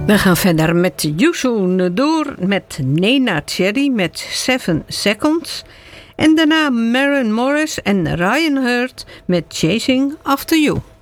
We gaan verder met Youssou door met Nena Cherry met 7 Seconds. En daarna Maren Morris en Ryan Hurd met Chasing After You.